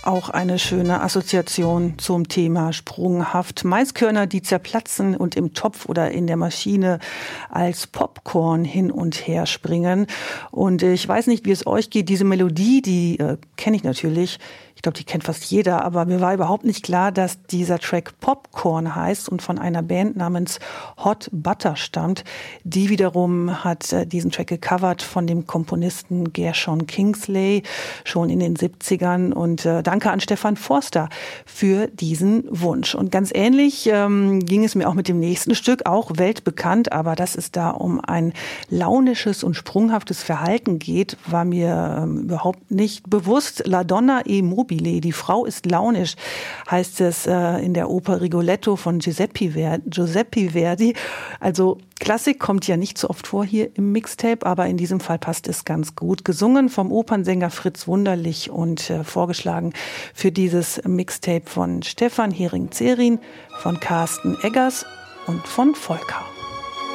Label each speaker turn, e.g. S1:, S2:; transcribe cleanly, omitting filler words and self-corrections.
S1: Auch eine schöne Assoziation zum Thema sprunghaft. Maiskörner, die zerplatzen und im Topf oder in der Maschine als Popcorn hin und her springen. Und ich weiß nicht, wie es euch geht. Diese Melodie, die kenne ich natürlich. Ich glaube, die kennt fast jeder, aber mir war überhaupt nicht klar, dass dieser Track Popcorn heißt und von einer Band namens Hot Butter stammt. Die wiederum hat diesen Track gecovert von dem Komponisten Gershon Kingsley schon in den 70ern. Und danke an Stefan Forster für diesen Wunsch. Und ganz ähnlich ging es mir auch mit dem nächsten Stück, auch weltbekannt, aber dass es da um ein launisches und sprunghaftes Verhalten geht, war mir überhaupt nicht bewusst. La Donna e Mobile, die Frau ist launisch, heißt es in der Oper Rigoletto von Giuseppe Verdi. Also Klassik kommt ja nicht so oft vor hier im Mixtape, aber in diesem Fall passt es ganz gut. Gesungen vom Opernsänger Fritz Wunderlich und vorgeschlagen für dieses Mixtape von Stefan Hering-Zerin, von Carsten Eggers und von Volker.